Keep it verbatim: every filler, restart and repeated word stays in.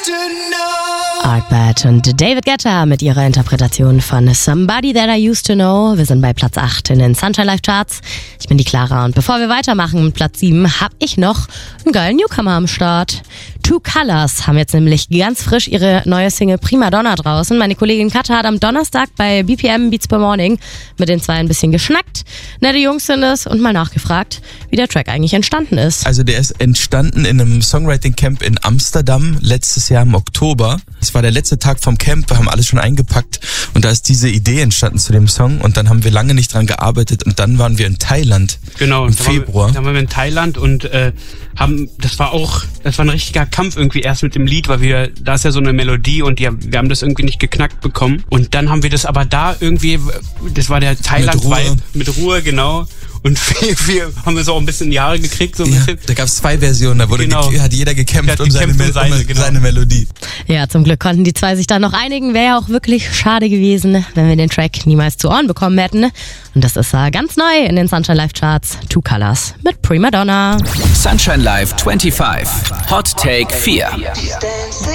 Art Bad und David Guetta mit ihrer Interpretation von Somebody That I Used to Know. Wir sind bei Platz acht in den Sunshine Live Charts. Ich bin die Clara und bevor wir weitermachen mit Platz sieben, hab ich noch einen geilen Newcomer am Start. Two Colors haben jetzt nämlich ganz frisch ihre neue Single Prima Donna draußen. Meine Kollegin Katja hat am Donnerstag bei B P M Beats per Morning mit den zwei ein bisschen geschnackt. Nette Jungs sind es und mal nachgefragt, wie der Track eigentlich entstanden ist. Also der ist entstanden in einem Songwriting Camp in Amsterdam letztes Jahr im Oktober. Es war der letzte Tag vom Camp, wir haben alles schon eingepackt und da ist diese Idee entstanden zu dem Song und dann haben wir lange nicht dran gearbeitet und dann waren wir in Thailand. Genau, im Februar. Dann waren wir in Thailand und äh, haben, das war auch, das war ein richtiger Kampf irgendwie erst mit dem Lied, weil wir, da ist ja so eine Melodie und die, wir haben das irgendwie nicht geknackt bekommen und dann haben wir das aber da irgendwie, das war der Thailand-Vibe, mit Ruhe, genau. Und wir, wir haben es auch ein bisschen in die Haare gekriegt, so ein ja, bisschen. Da gab es zwei Versionen, da wurde genau. ge- hat jeder gekämpft, hat um, gekämpft seine, um, seine, seine, um genau. seine Melodie. Ja, zum Glück konnten die zwei sich dann noch einigen. Wäre ja auch wirklich schade gewesen, wenn wir den Track niemals zu Ohren bekommen hätten. Und das ist uh, ganz neu in den Sunshine Live Charts. Two Colors mit Prima Donna. Sunshine Live fünfundzwanzig. Hot Take vier.